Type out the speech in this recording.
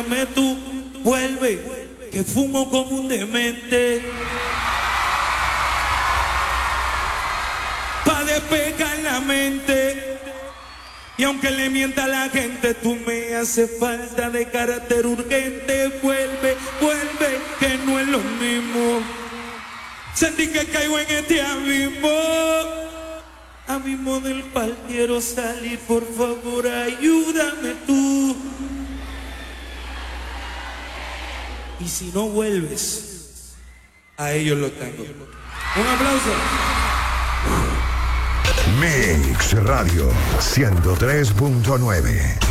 ayúdame tú, vuelve, que fumo como un demente. Pa' despejar la mente. Y aunque le mienta a la gente, tú me haces falta de carácter urgente. Vuelve, vuelve, que no es lo mismo. Sentí que caigo en este abismo del cual quiero salir. Por favor, ayúdame tú. Y si no vuelves, a ellos lo tengo. Un aplauso. Mix Radio 103.9.